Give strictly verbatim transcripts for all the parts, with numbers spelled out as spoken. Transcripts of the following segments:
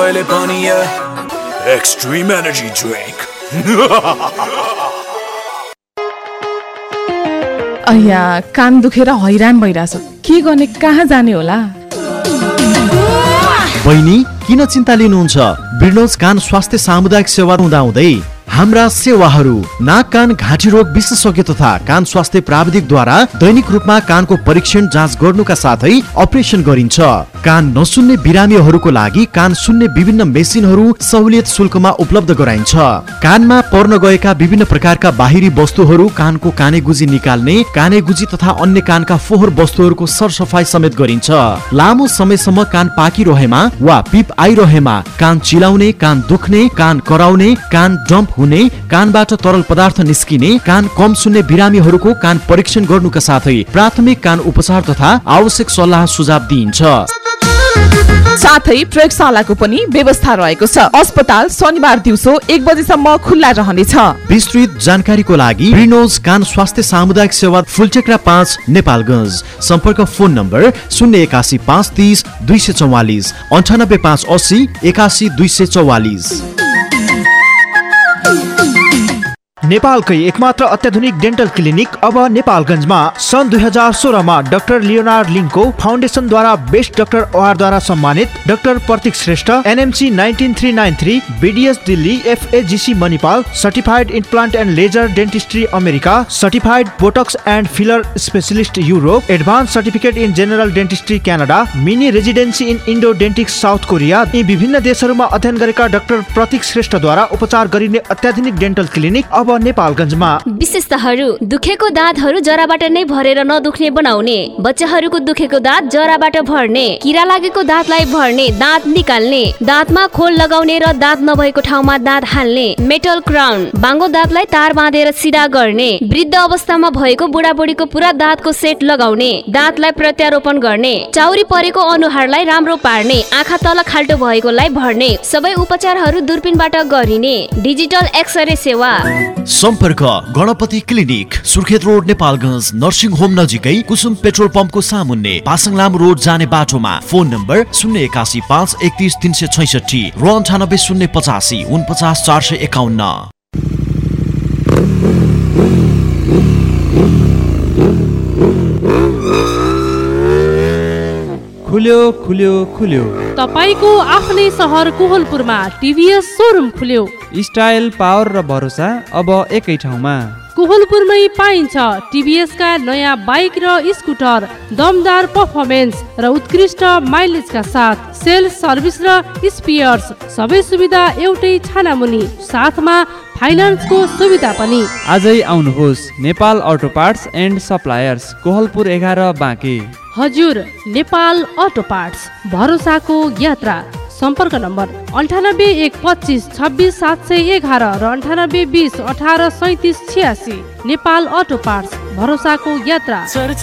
मैले पनि extreme energy drink. अया कान दुखेर हैरान भइराछ, के गर्ने कहाँ जाने होला? बहिनी किन चिन्ता लिनुहुन्छ? ब्रिनोज कान स्वास्थ्य सामुदायिक सेवा हुँदाहुँदै हाम्रा सेवाहरू नाक कान घाँटी रोग विशेषज्ञ तथा कान स्वास्थ्य प्राविधिकद्वारा दैनिक रूपमा कानको परीक्षण जाँच गर्नुका साथै अपरेसन गरिन्छ। कान नसुन्ने बिरामीहरूको लागि कान सुन्ने विभिन्न मेसिनहरू सहुलियत शुल्कमा उपलब्ध गराइन्छ। कानमा पर्न गएका विभिन्न प्रकारका बाहिरी वस्तुहरू, कानको कानेगुजी निकाल्ने, कानेगुजी तथा अन्य कानका फोहोर वस्तुहरूको सरसफाई समेत गरिन्छ। लामो समयसम्म कान पाकिरहेमा वा पिप आइरहेमा, कान चिलाउने, कान दुख्ने, कान कराउने, कान डम्प हुने, कानबाट तरल पदार्थ निस्किने, कान कम सुन्ने बिरामीहरूको कान परीक्षण गर्नुका साथै प्राथमिक कान उपचार तथा आवश्यक सल्लाह सुझाव दिइन्छ। साथै प्रयोगशालाको पनि व्यवस्था रहेको छ। अस्पताल शनिबार दिउँसो एक बजेसम्म खुल्ला रहनेछ। विस्तृत जानकारीको लागि ब्रिनोज कान स्वास्थ्य सामुदायिक सेवा फुलचक्रा पाँच नेपालगञ्ज। सम्पर्क फोन नम्बर शून्य एकासी पाँच तीस दुई सय चौवालिस अन्ठानब्बे पाँच अस्सी एकासी दुई सय चौवालिस। नेपालकै एकमात्र अत्याधुनिक डेन्टल क्लिनिक अब नेपालगञ्जमा सन् दुई हजार सोह्रमा डाक्टर लियोनार्ड लिङ्को फाउन्डेसनद्वारा बेस्ट डाक्टर अवार्डद्वारा सम्मानित doctor Pratik Shrestha, NMC nineteen three nine three, BDS Delhi, एफएजीसी Manipal, certified implant and laser dentistry America, certified Botox and filler specialist Europe, advance certificate in general dentistry Canada, mini residency in Indo डेन्टिक्स south Korea, यी विभिन्न देशहरूमा अध्ययन गरेका doctor प्रतीक श्रेष्ठद्वारा उपचार गरिने अत्याधुनिक dental clinic अब नेपालगञ्जमा। विशेषताहरू: दुखेको दाँतहरू जराबाट नै भरेर नदुख्ने बनाउने, बच्चाहरूको दुखेको दाँत जराबाट भर्ने, किरा लागेको दाँतलाई भर्ने, दाँत निकाल्ने, दाँतमा खोल लगाउने र दाँत नभएको ठाउँमा दाँत हाल्ने, मेटल क्राउन, बाङ्गो दाँतलाई तार बाँधेर सिधा गर्ने, वृद्ध अवस्थामा भएको बुढाबुढीको पुरा दाँतको सेट लगाउने, दाँतलाई प्रत्यारोपण गर्ने, चाउरी परेको अनुहारलाई राम्रो पार्ने, आँखा तल खाल्टो भएकोलाई भर्ने, सबै उपचारहरू दूरबीनबाट गरिने, डिजिटल एक्सरे सेवा। सम्पर्क Ganapati clinic, Surkhet road Nepalgunj, nursing home नजिकै कुसुम पेट्रोल पम्पको सामुन्ने, पासङलाम रोड जाने बाटोमा। फोन नम्बर शून्य एकासी पाँच एकतिस तिन सय छैसठी र अन्ठानब्बे शून्य पचासी उनपचास चार सय एकाउन्न। खुल्यो खुल्यो खुल्यो तपाईको आफ्नै सहर कोहलपुरमा टिभीएस सोरुम खुल्यो। स्टाइल, पावर र भरोसा अब एकै ठाउँमा। कोहलपुरमै पाइन्छ टिभीएस का नयाँ बाइक र स्कुटर, दमदार पर्फर्मेन्स र उत्कृष्ट माइलेजका साथ सेल्स, सर्भिस र स्पेयर्स सबै सुविधा एउटै छानामुनि, साथमा फाइनान्सको सुविधा पनि। आजै आउनुहोस् Nepal auto parts and suppliers, Kohalpur एघार बाँके। हजुर, नेपाल अटो पार्ट्स, भरोसाको यात्रा। सम्पर्क नम्बर अन्ठानब्बे एक पच्चिस छब्बिस सात सय एघार र अन्ठानब्बे बिस अठार सैतिस छियासी। नेपाल अटो पार्ट्स, भरोसाको यात्रा।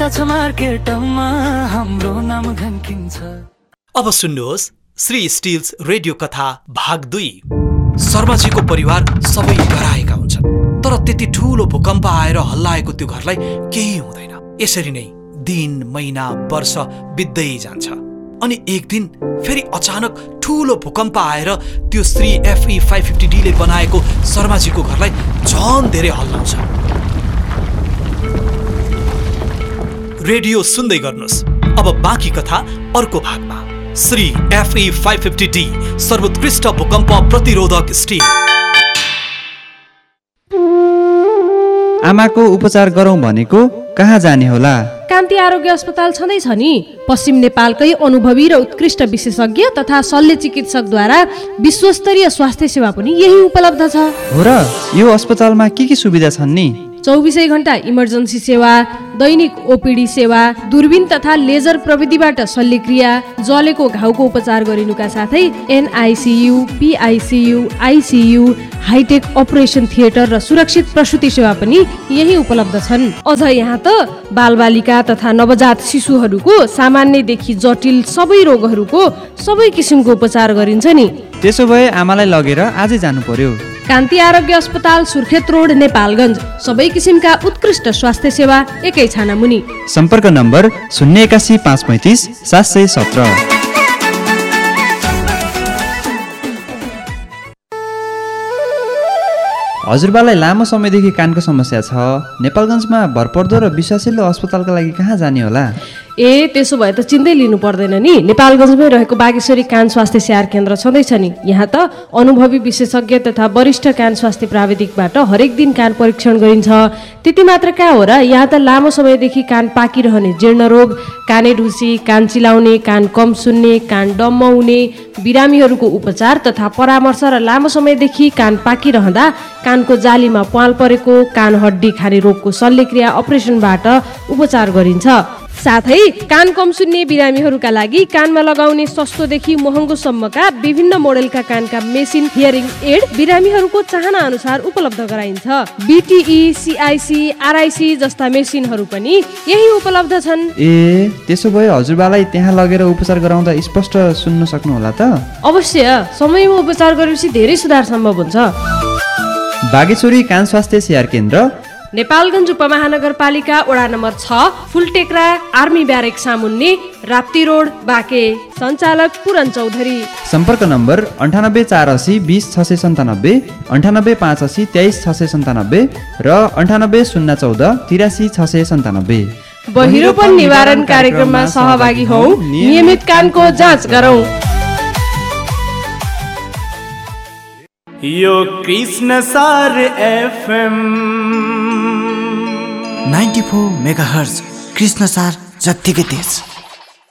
अब सुन्नुहोस् श्री स्टिल्स रेडियो कथा भाग दुई। शर्माजीको परिवार सबै डराएका हुन्छन्, तर त्यति ठूलो भूकम्प आएर हल्लाएको त्यो घरलाई केही हुँदैन। यसरी नै दिन, महिना, वर्ष बित्दै जान्छ अनि एक दिन फेरि अचानक ठूलो भूकम्प आएर त्यो Shri FE five fifty D ले बनाएको शर्माजीको घरलाई झन धेरै हल्लाउँछ। रेडियो सुन्दै गर्नुहोस्। अब बाँकी कथा अर्को भागमा। Shri FE five fifty D, सर्वोत्कृष्ट भूकम्प प्रतिरोधक स्टिल। आमाको उपचार गरौँ भनेको कहाँ जाने होला? कान्ति आरोग्य अस्पताल छँदैछ नि। पश्चिम नेपालकै अनुभवी र उत्कृष्ट विशेषज्ञ तथा शल्य चिकित्सकद्वारा विश्वस्तरीय स्वास्थ्य सेवा पनि यही उपलब्ध छ। हो र? यो अस्पतालमा के के सुविधा छन् नि? चौबिसै घण्टा इमर्जेन्सी सेवा, दैनिक ओपीडी सेवा, दूरबीन तथा लेजर प्रविधिबाट शल्यक्रिया, जलेको घाउको उपचार गरिनुका साथै NICU, पीआइसियु, ICU, hi tech operation theatre र सुरक्षित प्रसुति सेवा पनि यही उपलब्ध छन्। अझ यहाँ त बालबालिका तथा नवजात शिशुहरूको सामान्यदेखि जटिल सबै रोगहरूको सबै किसिमको उपचार गरिन्छ नि। त्यसो भए आमालाई लगेर आजै जानु पर्यो। कान्ति आरोग्य अस्पताल, सुर्खेत रोड, नेपालगञ्ज। सबै किसिमका उत्कृष्ट स्वास्थ्य सेवा एकै छाना मुनि। सम्पर्क नम्बर शून्य एकासी पाँच पैँतिस सात सय सत्र। हजुरबालाई लामो समयदेखि कानको समस्या छ। नेपालगञ्जमा भरपर्दो र विश्वासिलो अस्पतालका लागि कहाँ जाने होला? ए त्यसो भए त चिन्तै लिनु पर्दैन नि। नेपालगञ्जमै रहेको बागेश्वरी कान स्वास्थ्य स्याहार केन्द्र छँदैछ नि। यहाँ त अनुभवी विशेषज्ञ तथा वरिष्ठ कान स्वास्थ्य प्राविधिकबाट हरेक दिन कान परीक्षण गरिन्छ। त्यति मात्र कहाँ हो र, यहाँ त लामो समयदेखि कान पाकिरहने जीर्ण रोग, काने ढुसी, कान चिलाउने, कान कम सुन्ने, कान डम्म हुने, बिरामीहरूको उपचार तथा परामर्श र लामो समयदेखि कान पाकिरहँदा कानको जालीमा प्वाल परेको, कान हड्डी खाने रोगको शल्यक्रिया अपरेसनबाट उपचार गरिन्छ। साथै कान कम सुन्ने बिरामीहरूका लागि कानमा लगाउने सस्तोदेखि महँगोसम्मका विभिन्न मोडेलका कानका मेसिन हियरिङ एड बिरामीहरूको चाहना अनुसार उपलब्ध गराइन्छ। बिटिई, सिआइसी, आरआइसी जस्ता मेसिनहरू पनि यही उपलब्ध छन्। ए त्यसो भए हजुरबालाई त्यहाँ लगेर उपचार गराउँदा स्पष्ट सुन्न सक्नुहोला त? अवश्य, समयमा उपचार गरेपछि धेरै सुधार सम्भव हुन्छ। बागेश्वरी कान स्वास्थ्य स्याहार केन्द्र, नेपालगञ्ज उपमहानगरपालिका वडा नम्बर छ, फुलटेक्रा, आर्मी ब्यारेक सामुन्ने, राप्ती रोड, बाँके। सञ्चालक पुरन चौधरी। सम्पर्क नम्बर अन्ठानब्बे चार असी बिस छ सय सन्तानब्बे, अन्ठानब्बे पाँच असी तेइस छ सय सन्तानब्बे र अन्ठानब्बे शून्य चौध तिरासी छ सय सन्तानब्बे। बहिरोपन निवारण कार्यक्रममा सहभागी हौ, नियमित कानको जाँच गरौँ। यो कृष्ण सार FM ninety four mega hertz Krishna सार जत्तिकै तेज।